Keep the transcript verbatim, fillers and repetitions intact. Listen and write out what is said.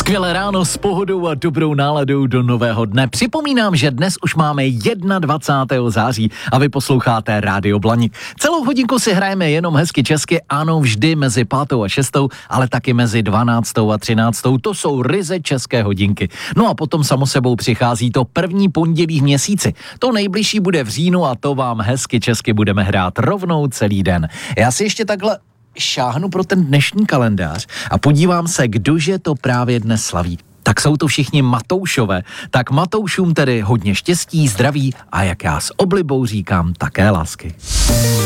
Skvělé ráno s pohodou a dobrou náladou do nového dne. Připomínám, že dnes už máme dvacátého prvního září a vy posloucháte Rádio Blaník. Celou hodinku si hrajeme jenom hezky česky, ano, vždy mezi pátou a šestou, ale taky mezi dvanáctou a třináctou. To jsou ryze české hodinky. No a potom samo sebou přichází to první pondělí v měsíci. To nejbližší bude v říjnu a to vám hezky česky budeme hrát rovnou celý den. Já si ještě takhle šáhnu pro ten dnešní kalendář a podívám se, kdože to právě dnes slaví. Tak jsou to všichni Matoušové. Tak Matoušům tedy hodně štěstí, zdraví a jak já s oblibou říkám, také lásky.